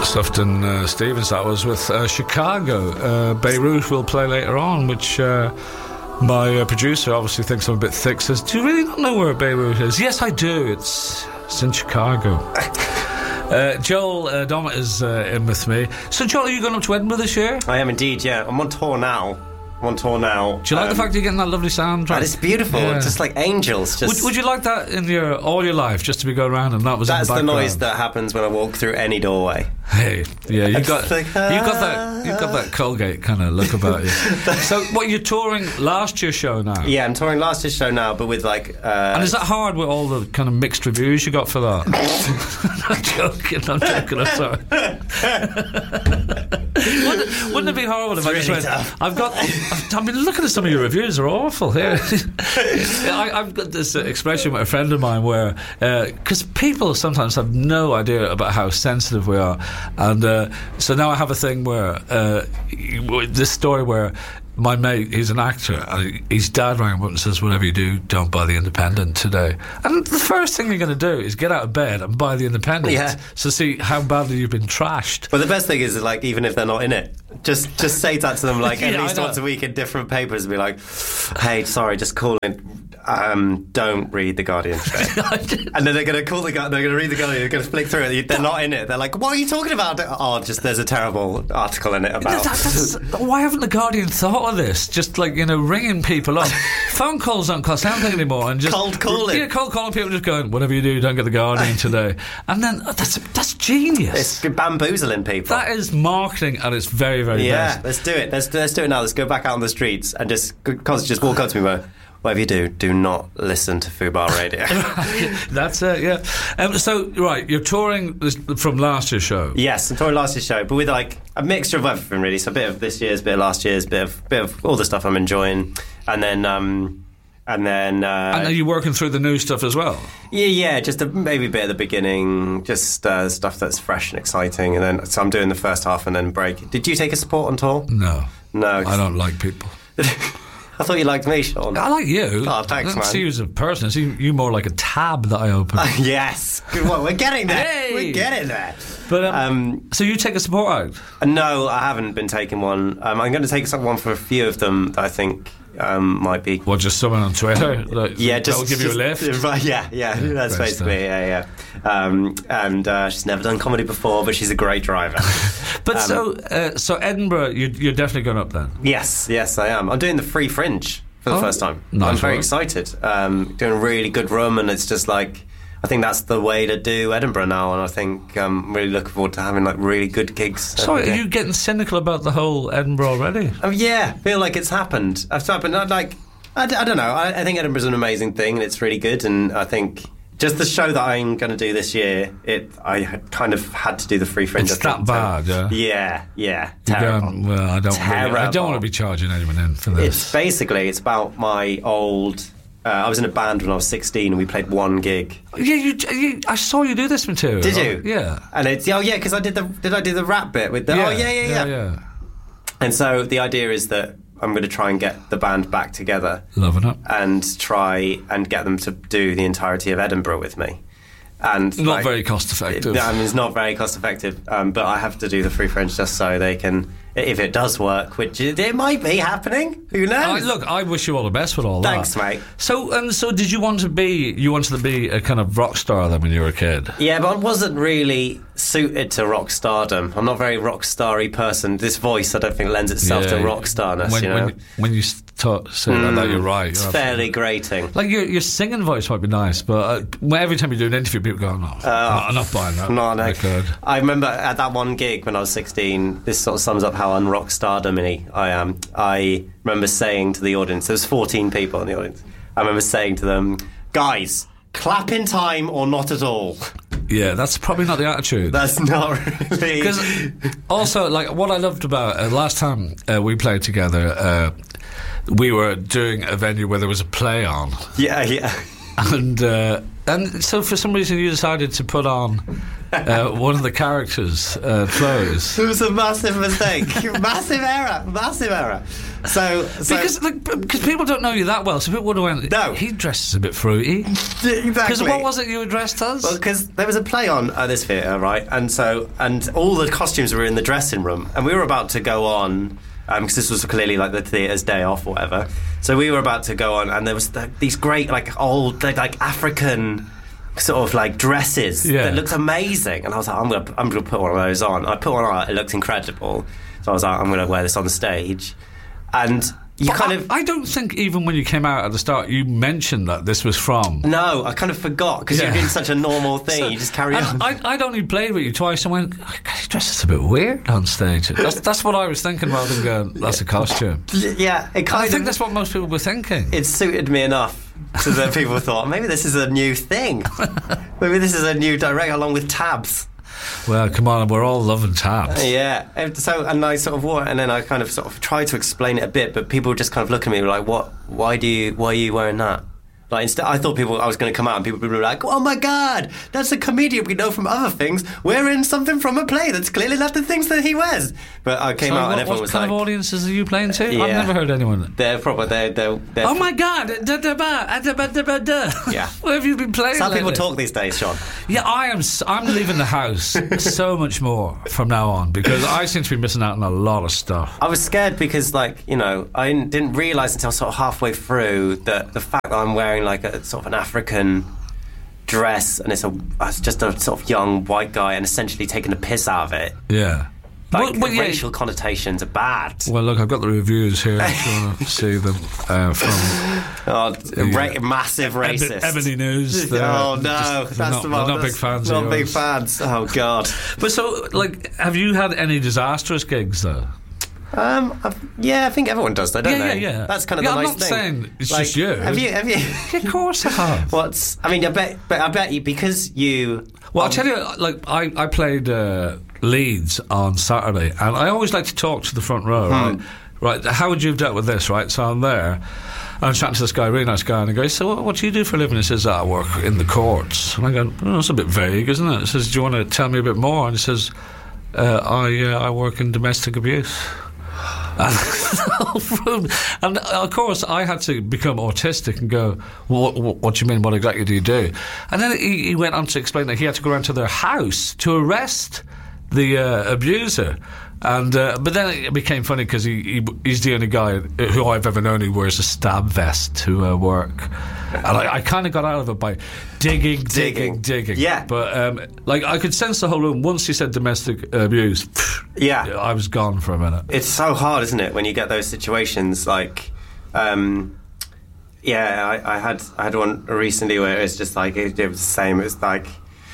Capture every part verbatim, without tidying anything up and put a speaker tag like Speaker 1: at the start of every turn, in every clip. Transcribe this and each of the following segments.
Speaker 1: Sufton uh, Stevens, that was with uh, Chicago. Uh, Beirut will play later on, which uh, my uh, producer obviously thinks I'm a bit thick, says, do you really not know where Beirut is? Yes, I do. It's, it's in Chicago. Uh, Joel uh, Dommett is uh, in with me. So, Joel, are you going up to Edinburgh this year?
Speaker 2: I am indeed, yeah. I'm on tour now. I'm on tour now.
Speaker 1: Do you like um, the fact you're getting that lovely soundtrack?
Speaker 2: That is beautiful.
Speaker 1: Yeah.
Speaker 2: Just like angels. Just
Speaker 1: would, would you like that in your all your life, just to be going around and that was
Speaker 2: That's
Speaker 1: in the background?
Speaker 2: the noise that happens when I walk through any doorway.
Speaker 1: Hey, yeah, you got
Speaker 2: like,
Speaker 1: you got that you got that Colgate kind of look about you. So, what, you're touring last year's show now?
Speaker 2: Yeah, I'm touring last year's show now, but with like. Uh,
Speaker 1: and is that hard with all the kind of mixed reviews you got for that? I'm joking. I'm joking. I'm sorry. wouldn't, wouldn't it be horrible if
Speaker 2: it's
Speaker 1: I
Speaker 2: really
Speaker 1: just went?
Speaker 2: tough.
Speaker 1: I've got. I've, I mean, looking at some of your reviews, are awful here. I, I've got this uh, expression with a friend of mine where because uh, people sometimes have no idea about how sensitive we are. And uh, so now I have a thing where uh, this story where my mate, he's an actor, and his dad rang him up and says, whatever you do, don't buy the Independent today. And the first thing you're going to do is get out of bed and buy the Independent.
Speaker 2: Yeah.
Speaker 1: So see how badly you've been trashed.
Speaker 2: But the best thing is, like, even if they're not in it, just just say that to them, like, at
Speaker 1: Yeah,
Speaker 2: least once a week in different papers, and be like, hey, sorry, just call in. Um, don't read The Guardian today. And then they're going to call the Guardian, they're going to read The Guardian, they're going to flick through it, they're not in it. They're like, what are you talking about? Oh, just there's a terrible article in it about...
Speaker 1: That, that's, why haven't The Guardian thought of this? Just like, you know, ringing people up. Phone calls don't cost anything anymore. And just
Speaker 2: cold calling.
Speaker 1: Yeah, cold calling people, just going, whatever you do, don't get The Guardian today. And then, oh, that's that's genius.
Speaker 2: It's bamboozling people.
Speaker 1: That is marketing at its very, very
Speaker 2: yeah,
Speaker 1: best.
Speaker 2: let's do it. Let's, let's do it now. Let's go back out on the streets and just, cause just walk up to me and go, whatever you do, do not listen to Fubar Radio.
Speaker 1: That's it, yeah. Um, so, right, you're touring this, from last year's show.
Speaker 2: Yes, I'm touring last year's show, but with like a mixture of everything, really. So a bit of this year's, a bit of last year's, a bit of, bit of all the stuff I'm enjoying, and then, um, and then. Uh,
Speaker 1: and are you working through the new stuff as well?
Speaker 2: Yeah, yeah, just a, maybe a bit at the beginning, just uh, stuff that's fresh and exciting, and then so I'm doing the first half and then break. Did you take a support on tour?
Speaker 1: No,
Speaker 2: no,
Speaker 1: I don't like people.
Speaker 2: I thought you liked me, Sean.
Speaker 1: I like you.
Speaker 2: Oh, thanks,
Speaker 1: I don't
Speaker 2: man.
Speaker 1: see you as a person. I see you more like a tab that I open.
Speaker 2: Uh, yes. Good one. We're getting there.
Speaker 1: Hey!
Speaker 2: We're getting there.
Speaker 1: But um,
Speaker 2: um,
Speaker 1: so you take a support out?
Speaker 2: Uh, no, I haven't been taking one. Um, I'm going to take one for a few of them that I think um, might be.
Speaker 1: Well, just someone on Twitter. Like,
Speaker 2: yeah, just
Speaker 1: that'll give you a lift.
Speaker 2: Right, yeah, yeah, yeah, that's basically yeah, yeah. Um, and uh, she's never done comedy before, but she's a great driver.
Speaker 1: But
Speaker 2: um,
Speaker 1: so, uh, so Edinburgh, you, you're definitely going up then?
Speaker 2: Yes, yes, I am. I'm doing the Free Fringe for the
Speaker 1: oh,
Speaker 2: first time.
Speaker 1: Nice
Speaker 2: I'm very
Speaker 1: work.
Speaker 2: excited. Um, doing a really good run, and it's just like. I think that's the way to do Edinburgh now, and I think um, I'm really looking forward to having like really good gigs.
Speaker 1: Sorry, are you getting cynical about the whole Edinburgh already?
Speaker 2: Oh yeah, I feel like it's happened. It's happened. I'd like, I, d- I don't know. I, I think Edinburgh's an amazing thing, and it's really good. And I think just the show that I'm going to do this year, it I had kind of had to do the Free Fringe.
Speaker 1: It's that bad, yeah.
Speaker 2: Yeah, yeah.
Speaker 1: You
Speaker 2: Terrible.
Speaker 1: don't, well, I don't. Really, I don't want to be charging anyone in for this.
Speaker 2: It's basically it's about my old. Uh, I was in a band when I was sixteen, and we played one gig.
Speaker 1: Yeah, you, you, I saw you do this material.
Speaker 2: Did you?
Speaker 1: Yeah.
Speaker 2: And it's oh yeah, because I did the did I do the rap bit with the
Speaker 1: yeah,
Speaker 2: oh yeah yeah yeah.
Speaker 1: yeah yeah.
Speaker 2: And so the idea is that I'm going to try and get the band back together.
Speaker 1: Loving it.
Speaker 2: And try and get them to do the entirety of Edinburgh with me. And
Speaker 1: not
Speaker 2: like,
Speaker 1: very cost effective.
Speaker 2: It, I mean, it's not very cost effective, um, but I have to do the Free Fringe just so they can. If it does work, which it might be happening, who knows?
Speaker 1: I, look, I wish you all the best with all
Speaker 2: Thanks,
Speaker 1: that.
Speaker 2: Thanks, mate.
Speaker 1: So, and so, did you want to be? You wanted to be a kind of rock star then when you were a kid?
Speaker 2: Yeah, but I wasn't really suited to rock stardom. I'm not a very rock starry person. This voice, I don't think, lends itself
Speaker 1: yeah,
Speaker 2: to rock starness.
Speaker 1: When,
Speaker 2: you know,
Speaker 1: when, when you start saying mm, that, you're right.
Speaker 2: It's
Speaker 1: you're
Speaker 2: fairly grating.
Speaker 1: Like your your singing voice might be nice, but uh, every time you do an interview, people go, "No, uh, I'm not buying that."
Speaker 2: No, no.
Speaker 1: I,
Speaker 2: I remember at that one gig when I was sixteen. This sort of sums up how unrock stardom I am. I remember saying to the audience, there was fourteen people in the audience. I remember saying to them, guys, clap in time or not at all.
Speaker 1: Yeah, that's probably not the attitude.
Speaker 2: That's not really.
Speaker 1: Because also, like, what I loved about uh, last time uh, we played together, uh, we were doing a venue where there was a play on.
Speaker 2: Yeah, yeah.
Speaker 1: And uh, and so for some reason you decided to put on uh, one of the characters' uh, clothes.
Speaker 2: It was a massive mistake. Massive error. Massive error. So, so
Speaker 1: because like, because people don't know you that well, so people would have went,
Speaker 2: no,
Speaker 1: he dresses a bit fruity.
Speaker 2: Exactly.
Speaker 1: Because what was it you were dressed as?
Speaker 2: Well, because there was a play on at this theatre, right? And so, and all the costumes were in the dressing room, and we were about to go on, because um, this was clearly like the theatre's day off or whatever. So we were about to go on, and there was the, these great, like old, like, like African sort of like dresses
Speaker 1: yeah.
Speaker 2: that looked amazing. And I was like, I'm gonna, I'm gonna put one of those on. I put one on. It looked incredible. So I was like, I'm gonna wear this on the stage. And you
Speaker 1: but
Speaker 2: kind
Speaker 1: I,
Speaker 2: of...
Speaker 1: I don't think even when you came out at the start you mentioned that this was from...
Speaker 2: No, I kind of forgot, because
Speaker 1: yeah.
Speaker 2: you're doing such a normal thing, so, you just carry on.
Speaker 1: I, I'd only played with you twice and went, he dresses a bit weird on stage. That's, that's what I was thinking rather than going, that's a costume.
Speaker 2: Yeah, it kind
Speaker 1: I
Speaker 2: of...
Speaker 1: think that's what most people were thinking.
Speaker 2: It suited me enough so that people thought, maybe this is a new thing. Maybe this is a new direct, along with tabs.
Speaker 1: Well, come on, we're all loving tabs.
Speaker 2: Yeah. And so, and I sort of wore it, and then I kind of sort of tried to explain it a bit, but people just kind of look at me like, "What? Why do you? Why are you wearing that?" Like, instead, I thought people I was going to come out and people would be like, "Oh my God, that's a comedian we know from other things wearing something from a play that's clearly not the things that he wears." But I came
Speaker 1: so
Speaker 2: out
Speaker 1: what,
Speaker 2: and everyone
Speaker 1: what
Speaker 2: was
Speaker 1: kind
Speaker 2: like,
Speaker 1: of audiences are you playing to?
Speaker 2: Yeah.
Speaker 1: I've never heard anyone.
Speaker 2: They're probably they're they're. they're
Speaker 1: oh my God! Da, da, ba, da, ba, da, ba, da.
Speaker 2: Yeah.
Speaker 1: Where have you been playing?
Speaker 2: That's how people
Speaker 1: lately?
Speaker 2: talk these days, Sean.
Speaker 1: Yeah, I am. I'm leaving the house so much more from now on because I seem to be missing out on a lot of stuff.
Speaker 2: I was scared because, like, you know, I didn't realise until sort of halfway through that the fact that I'm wearing like a sort of an African dress and it's a it's just a sort of young white guy and essentially taking the piss out of it.
Speaker 1: Yeah.
Speaker 2: Like,
Speaker 1: well, well,
Speaker 2: the
Speaker 1: yeah.
Speaker 2: racial connotations are bad.
Speaker 1: Well, look, I've got the reviews here. If you want to see them uh, from
Speaker 2: oh, ra-
Speaker 1: yeah.
Speaker 2: massive racist.
Speaker 1: Ebony News.
Speaker 2: Oh no,
Speaker 1: just,
Speaker 2: that's
Speaker 1: not,
Speaker 2: the
Speaker 1: they're not
Speaker 2: that's
Speaker 1: big fans.
Speaker 2: Not
Speaker 1: of
Speaker 2: big
Speaker 1: yours.
Speaker 2: fans. Oh God.
Speaker 1: But so, like, have you had any disastrous gigs though?
Speaker 2: Um, I've, yeah, I think everyone does that, don't
Speaker 1: yeah,
Speaker 2: they?
Speaker 1: Yeah, yeah.
Speaker 2: That's kind of
Speaker 1: yeah,
Speaker 2: the
Speaker 1: I'm
Speaker 2: nice
Speaker 1: not
Speaker 2: thing.
Speaker 1: saying it's
Speaker 2: like,
Speaker 1: just you.
Speaker 2: Have you? Have you?
Speaker 1: Of course I have.
Speaker 2: What's? I mean, I bet, but I bet you because you.
Speaker 1: Well,
Speaker 2: um,
Speaker 1: I'll tell you, like, I, I played uh, Leeds on Saturday, and I always like to talk to the front row,
Speaker 2: Hmm.
Speaker 1: right? Right, how would you have dealt with this, right? So I'm there, and I'm chatting to this guy, really nice guy, and I go, so what, what do you do for a living? He says, I work in the courts. And I go, oh, that's a bit vague, isn't it? He says, do you want to tell me a bit more? And he says, uh, I, uh, I work in domestic abuse. And, and of course I had to become autistic and go, what, what, what do you mean, what exactly do you do? And then he, he went on to explain that he had to go around to their house to arrest the uh, abuser. And uh, but then it became funny because he, he he's the only guy who I've ever known who wears a stab vest to uh, work, and I, I kind of got out of it by digging, digging,
Speaker 2: Digging.
Speaker 1: digging.
Speaker 2: Yeah.
Speaker 1: But um, like I could sense the whole room. Once he said domestic abuse,
Speaker 2: Yeah.
Speaker 1: I was gone for a minute.
Speaker 2: It's so hard, isn't it, when you get those situations? Like, um, yeah, I, I had I had one recently where it was just like it, it was the same. It was like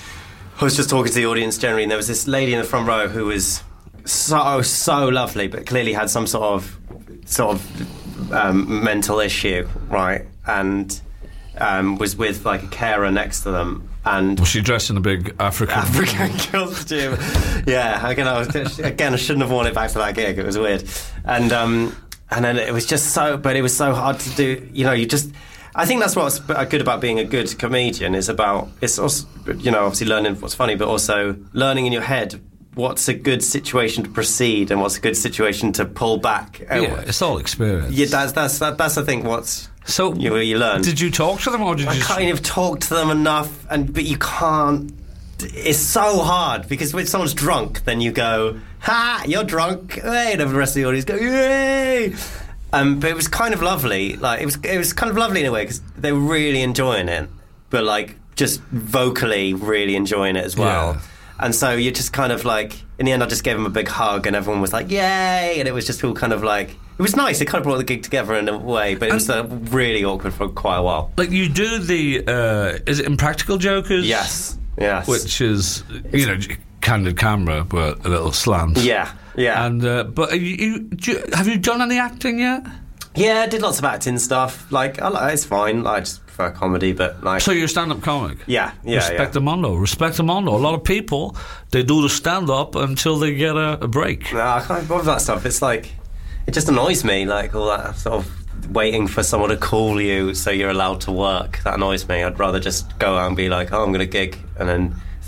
Speaker 2: I was just talking to the audience generally, and there was this lady in the front row who was so so lovely, but clearly had some sort of sort of um, mental issue, right? And um, was with like a carer next to them. And
Speaker 1: was she dressed in a big African
Speaker 2: African costume? Yeah, again, I was, again, I shouldn't have worn it back to that gig. It was weird, and um, and then it was just so, but it was so hard to do. You know, you just. I think that's what's good about being a good comedian is about. It's also, you know, obviously learning what's funny, but also learning in your head what's a good situation to proceed and what's a good situation to pull back.
Speaker 1: Yeah, it's all experience.
Speaker 2: Yeah, that's that's that, that's I think what's.
Speaker 1: So
Speaker 2: you, you learn.
Speaker 1: Did you talk to them, or did you?
Speaker 2: I
Speaker 1: just...
Speaker 2: kind of talk to them enough, and but you can't. It's so hard because when someone's drunk, then you go, "Ha, you're drunk!" Hey, and the rest of the audience go, "Yay!" Um, but it was kind of lovely. Like it was, it was kind of lovely in a way because they were really enjoying it, but like just vocally really enjoying it as well.
Speaker 1: Yeah.
Speaker 2: And so you just kind of like, in the end, I just gave them a big hug, and everyone was like, "Yay!" And it was just all kind of like. It was nice. It kind of brought the gig together in a way, but it was uh, really awkward for quite a while.
Speaker 1: Like you do the, uh, is it Impractical Jokers?
Speaker 2: Yes, yes.
Speaker 1: Which is, you know, candid camera, but a little slant.
Speaker 2: Yeah, yeah.
Speaker 1: And uh, but are you, you, do you, have you done any acting yet?
Speaker 2: Yeah, I did lots of acting stuff. Like, I, like it's fine. I just prefer comedy, but like.
Speaker 1: So you're a stand-up comic?
Speaker 2: Yeah, yeah.
Speaker 1: Respect
Speaker 2: yeah.
Speaker 1: the mondo. Respect the mondo. A lot of people, they do the stand-up until they get a, a break.
Speaker 2: No, I can't bother that stuff. It's like. It just annoys me, like all that sort of waiting for someone to call you so you're allowed to work. That annoys me. I'd rather just go out and be like, oh, I'm going to gig, and then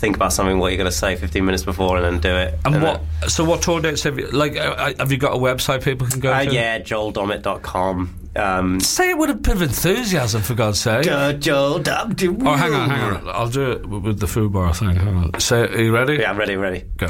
Speaker 2: think about something, what you're going to say fifteen minutes before, and then do it.
Speaker 1: And,
Speaker 2: and
Speaker 1: what? Then, so what tour dates have you? Like, uh, have you got a website people can go
Speaker 2: uh,
Speaker 1: to?
Speaker 2: Yeah, joel dommett dot com. Um,
Speaker 1: Say it with a bit of enthusiasm, for God's sake.
Speaker 2: Uh, Joel Dommett.
Speaker 1: Oh, hang on, hang on. I'll do it with the food bar thing. Hang on. Say, are you ready?
Speaker 2: Yeah, I'm ready, ready.
Speaker 1: Go.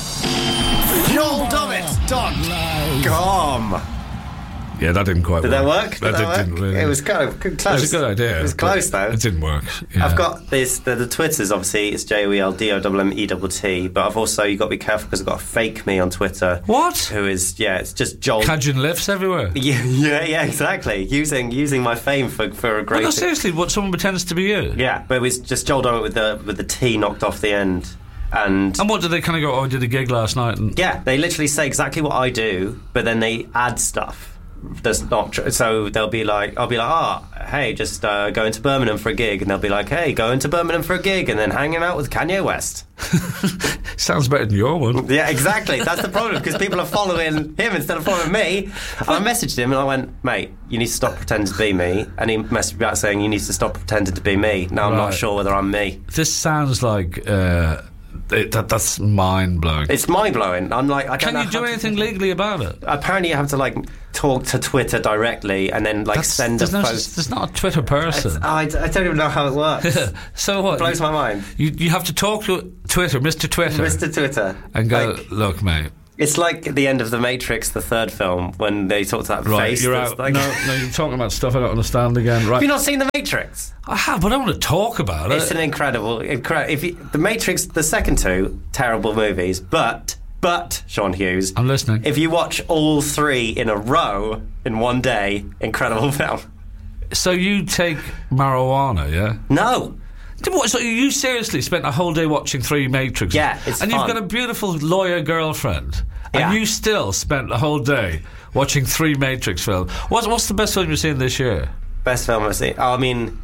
Speaker 2: joel dommett dot com.
Speaker 1: Yeah, that didn't quite
Speaker 2: Did
Speaker 1: work.
Speaker 2: that work? Did
Speaker 1: that,
Speaker 2: that
Speaker 1: did,
Speaker 2: work?
Speaker 1: didn't really.
Speaker 2: It was kind of close.
Speaker 1: It was a good idea.
Speaker 2: It was close, though.
Speaker 1: It didn't work. Yeah.
Speaker 2: I've got this, the, the Twitters, obviously, it's J O E L D O M M E T T, but I've also, you've got to be careful because I've got a fake me on Twitter.
Speaker 1: What?
Speaker 2: Who is, yeah, it's just Joel.
Speaker 1: Cajun lifts everywhere.
Speaker 2: Yeah, yeah, yeah, exactly. Using using my fame for, for a great...
Speaker 1: Well, no, seriously, what, someone pretends to be you?
Speaker 2: Yeah, but it was just Joel Dommett with the, with the T knocked off the end. And,
Speaker 1: and what did they kind of go, oh, I did a gig last night? And
Speaker 2: yeah, they literally say exactly what I do, but then they add stuff. That's not true. So they'll be like, I'll be like, oh, hey, just uh, going to Birmingham for a gig, and they'll be like, hey, going to Birmingham for a gig, and then hanging out with Kanye West.
Speaker 1: Sounds better than your one.
Speaker 2: Yeah, exactly. That's the problem, because people are following him instead of following me. I messaged him and I went, mate, you need to stop pretending to be me. And he messaged me back saying, you need to stop pretending to be me. Now I'm
Speaker 1: Right.
Speaker 2: not sure whether I'm me.
Speaker 1: This sounds like uh, it, that. That's mind blowing.
Speaker 2: It's mind blowing. I'm like, I don't
Speaker 1: Can
Speaker 2: know
Speaker 1: you do
Speaker 2: how to-
Speaker 1: anything legally about it?
Speaker 2: Apparently, you have to like talk to Twitter directly and then like
Speaker 1: That's,
Speaker 2: send a
Speaker 1: there's, no,
Speaker 2: post.
Speaker 1: there's not a Twitter person.
Speaker 2: Oh, I, I don't even know how it works.
Speaker 1: So what?
Speaker 2: It blows my mind.
Speaker 1: You you have to talk to Twitter, Mister Twitter,
Speaker 2: Mister Twitter,
Speaker 1: and go,
Speaker 2: like,
Speaker 1: look, mate.
Speaker 2: it's like at the end of The Matrix, the third film, when they talk to that
Speaker 1: Right,
Speaker 2: face.
Speaker 1: you're
Speaker 2: that's
Speaker 1: out.
Speaker 2: Like,
Speaker 1: No, no, you're talking about stuff I don't understand again. Right,
Speaker 2: have you not seen The Matrix?
Speaker 1: I have, but I don't want to talk about
Speaker 2: It's
Speaker 1: it.
Speaker 2: an incredible, incredible. If you, The Matrix, the second two, terrible movies, but but Sean Hughes,
Speaker 1: I'm listening.
Speaker 2: if you watch all three in a row in one day, incredible film.
Speaker 1: So you take marijuana, yeah?
Speaker 2: No.
Speaker 1: What, so you seriously spent a whole day watching three Matrix?
Speaker 2: Yeah, it's
Speaker 1: and
Speaker 2: fun.
Speaker 1: you've got a beautiful lawyer girlfriend,
Speaker 2: Yeah.
Speaker 1: and you still spent the whole day watching three Matrix films. What's what's the best film you've seen this year?
Speaker 2: Best film I've seen. Oh, I mean,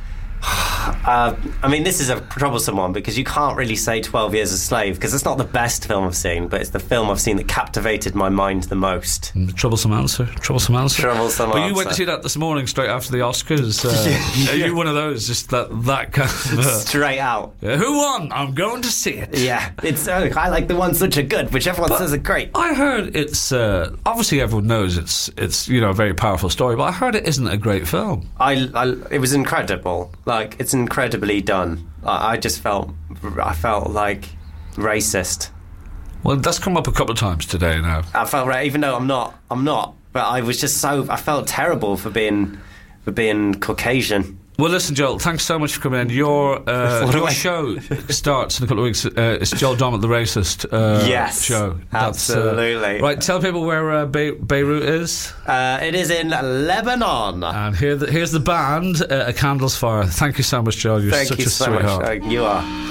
Speaker 2: uh, I mean, this is a troublesome one because you can't really say twelve Years a Slave because it's not the best film I've seen, but it's the film I've seen that captivated my mind the most.
Speaker 1: Mm, Troublesome answer. Troublesome answer.
Speaker 2: Troublesome
Speaker 1: But
Speaker 2: answer.
Speaker 1: you went to see that this morning straight after the Oscars. Uh, Are you one of those? Just that that kind of. Uh,
Speaker 2: Straight out.
Speaker 1: uh, who won? I'm going to see it.
Speaker 2: Yeah, it's. Uh, I like the ones which are good, which everyone says are great.
Speaker 1: I heard it's uh, obviously everyone knows it's it's you know a very powerful story, but I heard it isn't a great film.
Speaker 2: I, I it was incredible. Like it's incredibly done. I, I just felt, I felt like racist.
Speaker 1: Well, that's come up a couple of times today now.
Speaker 2: I felt right, even though I'm not. I'm not. But I was just so. I felt terrible for being, for being Caucasian.
Speaker 1: Well, listen, Joel, thanks so much for coming in. Your uh,
Speaker 2: What do
Speaker 1: your
Speaker 2: I-
Speaker 1: show starts in a couple of weeks. Uh, it's Joel Dommett, the racist uh,
Speaker 2: Yes,
Speaker 1: show.
Speaker 2: absolutely.
Speaker 1: uh, right, tell people where uh, Be- Beirut is.
Speaker 2: Uh, it is in Lebanon.
Speaker 1: And here the, here's the band, uh, A Candle's Fire. Thank you so much, Joel. You're
Speaker 2: Thank
Speaker 1: such
Speaker 2: you
Speaker 1: a
Speaker 2: so
Speaker 1: sweetheart.
Speaker 2: much. Uh, you are.